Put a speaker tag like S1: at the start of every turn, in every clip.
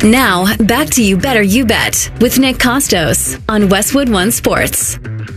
S1: Now, back to You Better You Bet with Nick Costos on Westwood One Sports.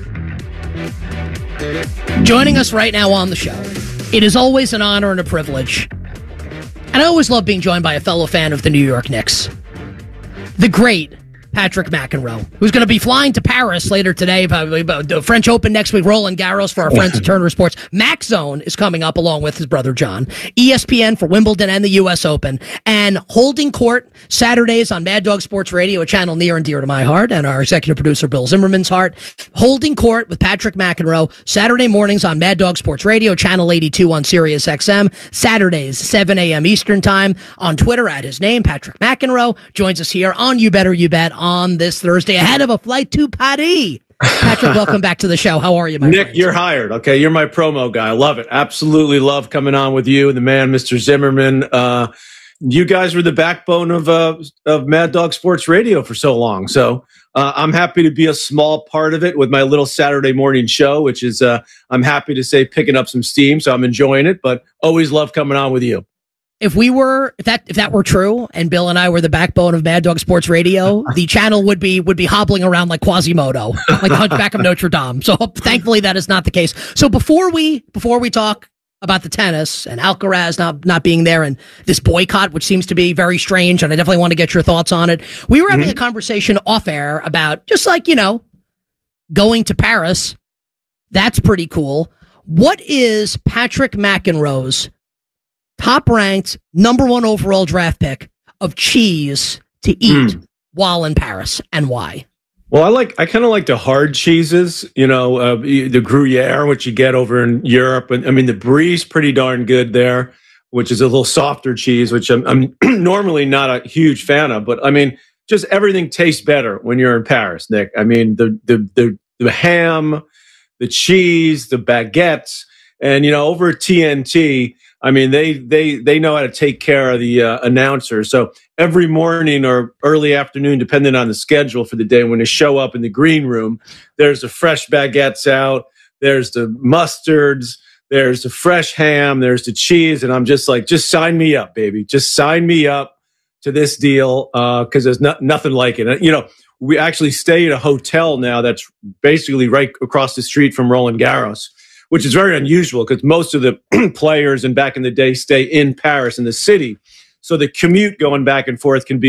S2: Joining us right now on the show. It is always an honor and a privilege. And I always love being joined by a fellow fan of the New York Knicks. The great Patrick McEnroe, who's going to be flying to Paris later today, the French Open next week, Roland Garros for our friends at Turner Sports. Max Zone is coming up along with his brother John, ESPN for Wimbledon and the U.S. Open, and Holding Court Saturdays on Mad Dog Sports Radio, a channel near and dear to my heart and our executive producer Bill Zimmerman's heart. Holding Court with Patrick McEnroe, Saturday mornings on Mad Dog Sports Radio, channel 82 on Sirius XM, Saturdays 7 a.m. Eastern Time. On Twitter at his name, Patrick McEnroe, joins us here on You Better You Bet on this Thursday ahead of a flight to Paris. Patrick, welcome back to the show. How are you, my
S3: Nick,
S2: friend?
S3: you're hired. Okay, you're my promo guy. I love it. Absolutely love coming on with you and the man, Mr. Zimmerman. You guys were the backbone of Mad Dog Sports Radio for so long. So I'm happy to be a small part of it with my little Saturday morning show, which is, I'm happy to say, picking up some steam. So I'm enjoying it, but always love coming on with you.
S2: If that were true, and Bill and I were the backbone of Mad Dog Sports Radio, the channel would be hobbling around like Quasimodo, like the Hunchback of Notre Dame. So thankfully that is not the case. So before we talk about the tennis and Alcaraz not being there and this boycott, which seems to be very strange, and I definitely want to get your thoughts on it. We were having a conversation off air about just like, going to Paris. That's pretty cool. What is Patrick McEnroe's top-ranked, number one overall draft pick of cheese to eat while in Paris, and why?
S3: Well, I kind of like the hard cheeses, the Gruyere, which you get over in Europe. And I mean, the Brie's pretty darn good there, which is a little softer cheese, which I'm normally not a huge fan of. But I mean, just everything tastes better when you're in Paris, Nick. I mean, the ham, the cheese, the baguettes, and, over at TNT, I mean, they know how to take care of the announcer. So every morning or early afternoon, depending on the schedule for the day, when they show up in the green room, there's the fresh baguettes out, there's the mustards, there's the fresh ham, there's the cheese. And I'm just like, just sign me up, baby. Just sign me up to this deal because there's nothing like it. We actually stay at a hotel now that's basically right across the street from Roland Garros, which is very unusual because most of the players and back in the day stay in Paris in the city. So the commute going back and forth can be